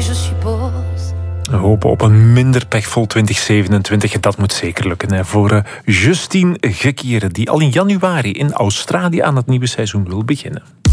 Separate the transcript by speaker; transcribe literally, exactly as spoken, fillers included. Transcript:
Speaker 1: je suppose.
Speaker 2: We hopen op een minder pechvol twintig zevenentwintig. Dat moet zeker lukken hè, voor uh, Justine Gekieren, die al in januari in Australië aan het nieuwe seizoen wil beginnen.